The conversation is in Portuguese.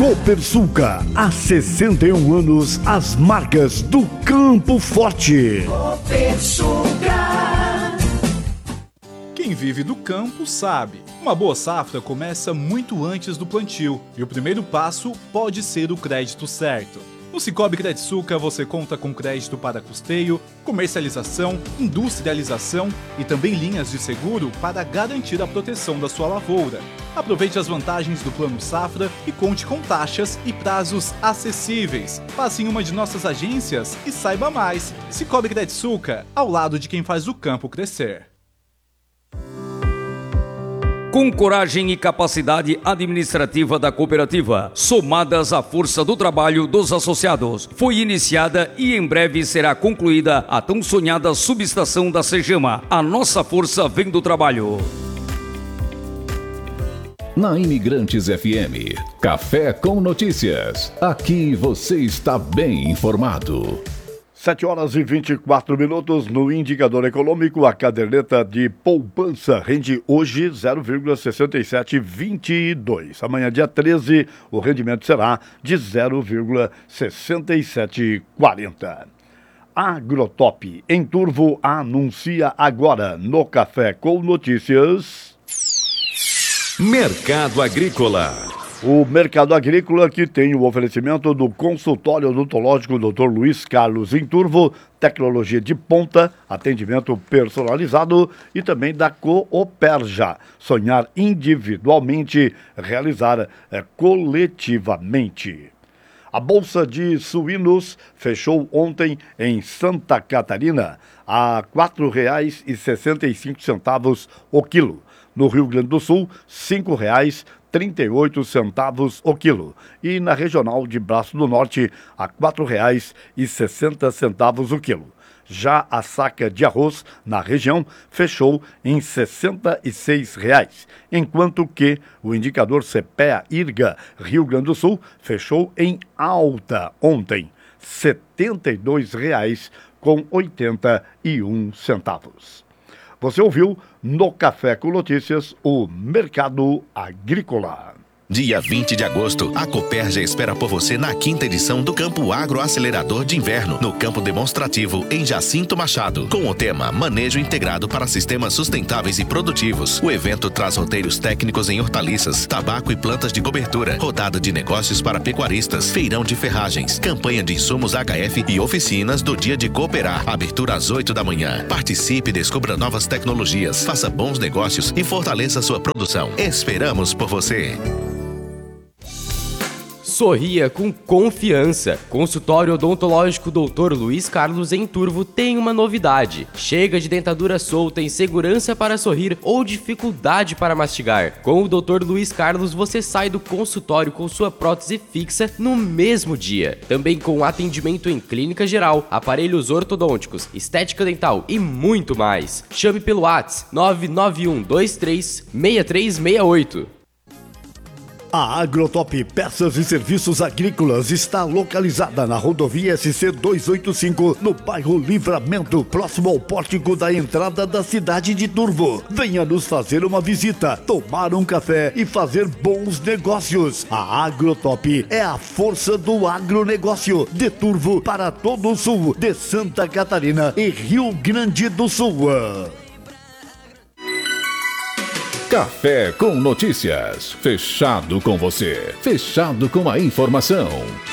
Copersuca, há 61 anos, as marcas do Campo Forte. Copersuca. Quem vive do campo sabe, uma boa safra começa muito antes do plantio e o primeiro passo pode ser o crédito certo. No Cicobi Crediçuca você conta com crédito para custeio, comercialização, industrialização e também linhas de seguro para garantir a proteção da sua lavoura. Aproveite as vantagens do Plano Safra e conte com taxas e prazos acessíveis. Passe em uma de nossas agências e saiba mais. Cicobi Crediçuca, ao lado de quem faz o campo crescer. Com coragem e capacidade administrativa da cooperativa, somadas à força do trabalho dos associados, foi iniciada e em breve será concluída a tão sonhada subestação da Cegama. A nossa força vem do trabalho. Na Imigrantes FM, Café com Notícias. Aqui você está bem informado. 7h24 no indicador econômico. A caderneta de poupança rende hoje 0,6722. Amanhã, dia 13, o rendimento será de 0,6740. Agrotop em Turvo anuncia agora no Café com Notícias. Mercado Agrícola. O Mercado Agrícola, que tem o oferecimento do consultório odontológico Dr. Luiz Carlos em Turvo, tecnologia de ponta, atendimento personalizado, e também da Cooperja. Sonhar individualmente, realizar coletivamente. A Bolsa de Suínos fechou ontem em Santa Catarina a R$ 4,65 o quilo. No Rio Grande do Sul, R$ 5,38 o quilo. E na regional de Braço do Norte, a R$ 4,60 o quilo. Já a saca de arroz na região fechou em R$ 66, enquanto que o indicador CPEA-IRGA Rio Grande do Sul fechou em alta ontem, R$ 72,81. Você ouviu no Café com Notícias o Mercado Agrícola. Dia 20 de agosto, a Cooperja espera por você na 5ª edição do Campo Agro Acelerador de Inverno, no Campo Demonstrativo, em Jacinto Machado, com o tema Manejo Integrado para Sistemas Sustentáveis e Produtivos. O evento traz roteiros técnicos em hortaliças, tabaco e plantas de cobertura, rodada de negócios para pecuaristas, feirão de ferragens, campanha de insumos HF e oficinas do Dia de Cooperar. Abertura às 8 da manhã. Participe, descubra novas tecnologias, faça bons negócios e fortaleça sua produção. Esperamos por você. Sorria com confiança. Consultório odontológico Dr. Luiz Carlos em Turvo tem uma novidade. Chega de dentadura solta, insegurança para sorrir ou dificuldade para mastigar. Com o Dr. Luiz Carlos você sai do consultório com sua prótese fixa no mesmo dia. Também com atendimento em clínica geral, aparelhos ortodônticos, estética dental e muito mais. Chame pelo WhatsApp 991236368. A Agrotop Peças e Serviços Agrícolas está localizada na rodovia SC 285, no bairro Livramento, próximo ao pórtico da entrada da cidade de Turvo. Venha nos fazer uma visita, tomar um café e fazer bons negócios. A Agrotop é a força do agronegócio de Turvo para todo o sul de Santa Catarina e Rio Grande do Sul. Café com Notícias. Fechado com você. Fechado com a informação.